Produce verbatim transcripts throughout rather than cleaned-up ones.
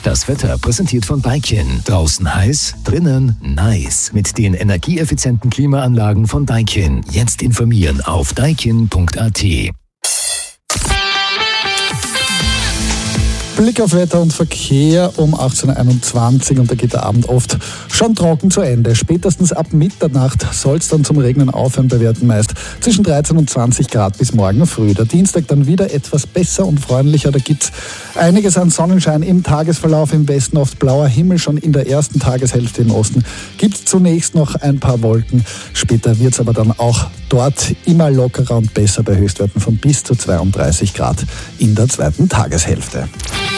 Das Wetter präsentiert von Daikin. Draußen heiß, drinnen nice. Mit den energieeffizienten Klimaanlagen von Daikin. Jetzt informieren auf daikin punkt a t. Blick auf Wetter und Verkehr um achtzehn Uhr einundzwanzig und da geht der Abend oft schon trocken zu Ende. Spätestens ab Mitternacht soll es dann zum Regnen aufhören bei Werten meist zwischen dreizehn und zwanzig Grad bis morgen früh. Der Dienstag dann wieder etwas besser und freundlicher. Da gibt's einiges an Sonnenschein im Tagesverlauf. Im Westen oft blauer Himmel. Schon in der ersten Tageshälfte im Osten gibt's zunächst noch ein paar Wolken. Später wird's aber dann auch dort immer lockerer und besser bei Höchstwerten von bis zu zweiunddreißig Grad in der zweiten Tageshälfte.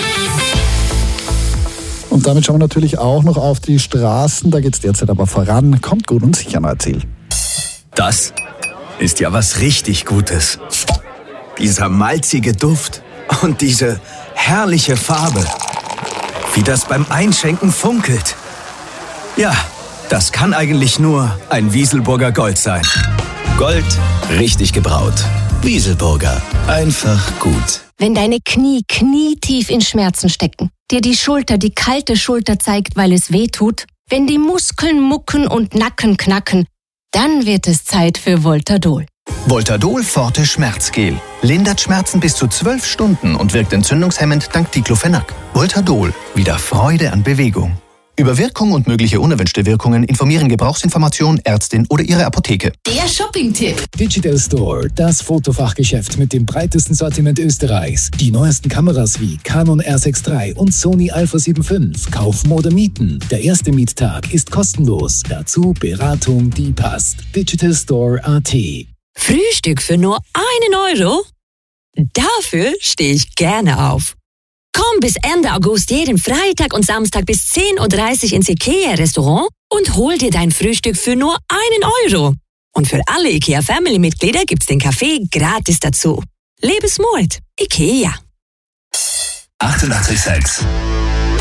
Und damit schauen wir natürlich auch noch auf die Straßen. Da geht's derzeit aber voran. Kommt gut und sicher neuer Ziel. Das ist ja was richtig Gutes. Dieser malzige Duft und diese herrliche Farbe. Wie das beim Einschenken funkelt. Ja, das kann eigentlich nur ein Wieselburger Gold sein. Gold, richtig gebraut. Wieselburger, einfach gut. Wenn deine Knie knietief in Schmerzen stecken, dir die Schulter die kalte Schulter zeigt, weil es weh tut, wenn die Muskeln mucken und Nacken knacken, dann wird es Zeit für Voltadol. Voltadol Forte Schmerzgel. Lindert Schmerzen bis zu zwölf Stunden und wirkt entzündungshemmend dank Diclofenac. Voltadol. Wieder Freude an Bewegung. Über Wirkung und mögliche unerwünschte Wirkungen informieren Gebrauchsinformation, Ärztin oder Ihre Apotheke. Der Shopping-Tipp. Digital Store, das Fotofachgeschäft mit dem breitesten Sortiment Österreichs. Die neuesten Kameras wie Canon R sechs drei und Sony Alpha sieben fünf. Kaufen oder mieten. Der erste Miettag ist kostenlos. Dazu Beratung, die passt. Digital Store Punkt a t. Frühstück für nur einen Euro? Dafür stehe ich gerne auf. Komm bis Ende August jeden Freitag und Samstag bis zehn Uhr dreißig ins IKEA-Restaurant und hol dir dein Frühstück für nur einen Euro. Und für alle IKEA-Family-Mitglieder gibt's den Kaffee gratis dazu. Lebensmut. IKEA. achtundachtzig Komma sechs